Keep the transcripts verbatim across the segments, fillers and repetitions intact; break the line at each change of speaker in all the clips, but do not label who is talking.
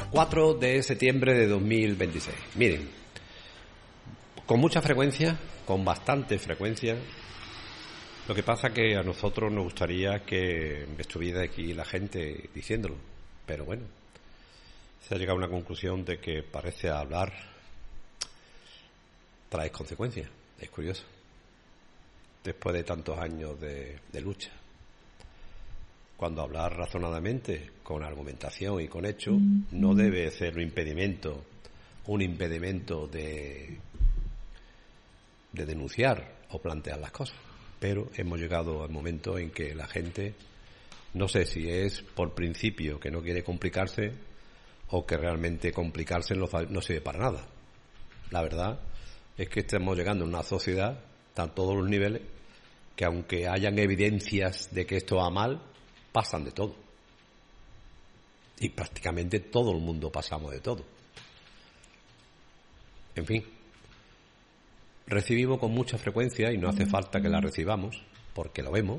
cuatro de septiembre de dos mil veintiséis. Miren, con mucha frecuencia, con bastante frecuencia, lo que pasa que a nosotros nos gustaría que estuviera aquí la gente diciéndolo, pero bueno, se ha llegado a una conclusión de que parece hablar trae consecuencias. Es curioso, después de tantos años de, de lucha. Cuando hablar razonadamente, con argumentación y con hechos, no debe ser un impedimento, un impedimento de, de denunciar o plantear las cosas. Pero hemos llegado al momento en que la gente, no sé si es por principio que no quiere complicarse o que realmente complicarse no, no sirve para nada. La verdad es que estamos llegando a una sociedad, a todos los niveles, que aunque hayan evidencias de que esto va mal, pasan de todo. Y prácticamente todo el mundo pasamos de todo. En fin, recibimos con mucha frecuencia, y no hace falta que la recibamos, porque lo vemos,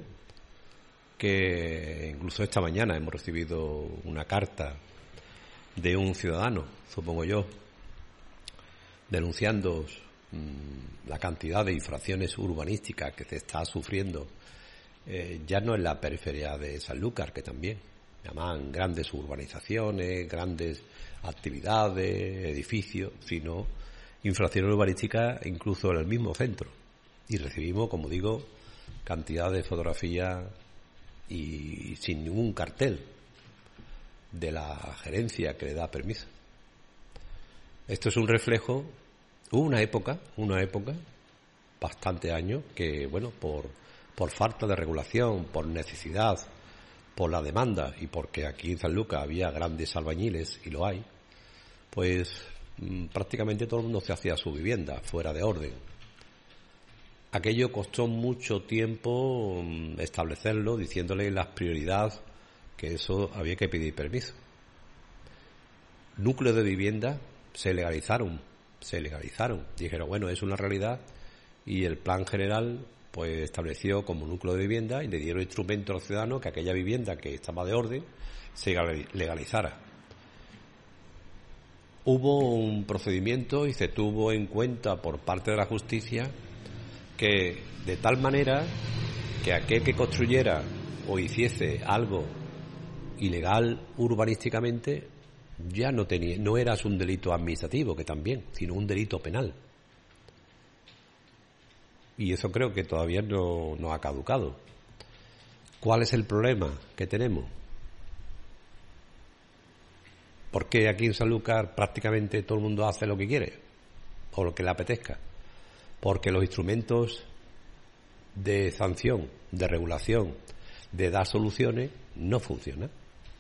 que incluso esta mañana hemos recibido una carta de un ciudadano, supongo yo, denunciando mmm, la cantidad de infracciones urbanísticas que se está sufriendo, eh, ya no en la periferia de Sanlúcar, que también llaman grandes urbanizaciones, grandes actividades, edificios, sino infracciones urbanísticas incluso en el mismo centro. Y recibimos, como digo, cantidad de fotografías y sin ningún cartel de la gerencia que le da permiso. Esto es un reflejo. Hubo una época, una época, bastante años, que, bueno, por, por falta de regulación, por necesidad, por la demanda y porque aquí en Sanlúcar había grandes albañiles, y lo hay, pues mmm, prácticamente todo el mundo se hacía su vivienda fuera de orden. Aquello costó mucho tiempo mmm, establecerlo, diciéndole las prioridades, que eso había que pedir permiso. Núcleos de vivienda se legalizaron, se legalizaron. Dijeron, bueno, es una realidad, y el plan general pues estableció como núcleo de vivienda y le dieron instrumento a los ciudadanos que aquella vivienda que estaba de orden se legalizara. Hubo un procedimiento y se tuvo en cuenta por parte de la justicia que de tal manera que aquel que construyera o hiciese algo ilegal urbanísticamente ya no tenía, no era un delito administrativo, que también, sino un delito penal. Y eso creo que todavía no, no ha caducado. ¿Cuál es el problema que tenemos? Porque aquí en Sanlúcar prácticamente todo el mundo hace lo que quiere o lo que le apetezca. Porque los instrumentos de sanción, de regulación, de dar soluciones, no funcionan.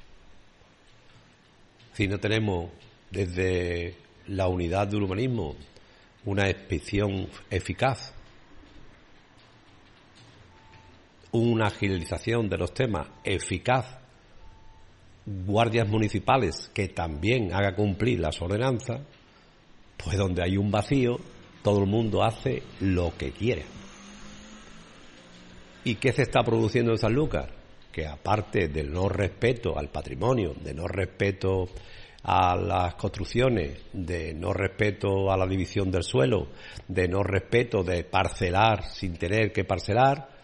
Si no tenemos desde la unidad de urbanismo una inspección eficaz, una agilización de los temas eficaz, guardias municipales que también haga cumplir las ordenanzas, pues donde hay un vacío, todo el mundo hace lo que quiere. ¿Y qué se está produciendo en Sanlúcar? Que aparte del no respeto al patrimonio, de no respeto a las construcciones, de no respeto a la división del suelo, de no respeto de parcelar sin tener que parcelar,